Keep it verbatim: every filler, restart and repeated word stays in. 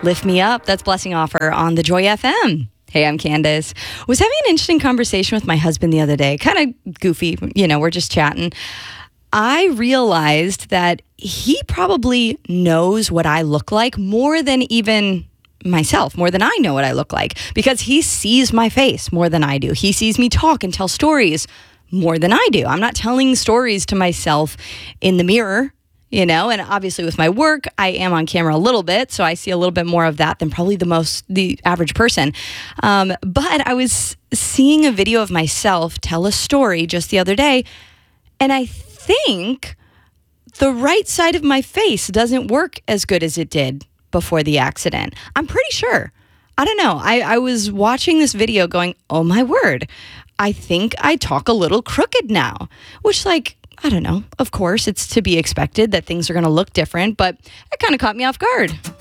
Lift Me Up. That's Blessing Offer on the Joy F M. Hey, I'm Candace. Was having an interesting conversation with my husband the other day. Kind of goofy, you know, we're just chatting. I realized that he probably knows what I look like more than even myself, more than I know what I look like, because he sees my face more than I do. He sees me talk and tell stories more than I do. I'm not telling stories to myself in the mirror, you know, and obviously with my work, I am on camera a little bit, so I see a little bit more of that than probably the most, the average person. Um, but I was seeing a video of myself tell a story just the other day, and I think the right side of my face doesn't work as good as it did before the accident. I'm pretty sure. I don't know. I, I was watching this video going, oh my word, I think I talk a little crooked now, which like, I don't know. Of course, it's to be expected that things are going to look different, but it kind of caught me off guard.